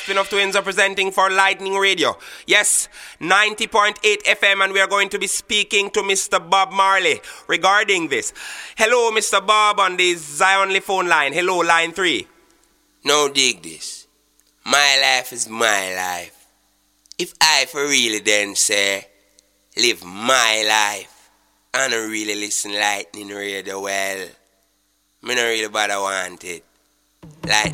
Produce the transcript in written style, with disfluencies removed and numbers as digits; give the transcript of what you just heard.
Spin of Twins are presenting for Lightning Radio. Yes, 90.8 FM, and we are going to be speaking to Mr. Bob Marley regarding this. Hello, Mr. Bob, on the Zionly phone line. Hello, line 3. Now dig this. My life is my life. If I for really then say, live my life, and don't really listen Lightning Radio well, me not really bother want it. Like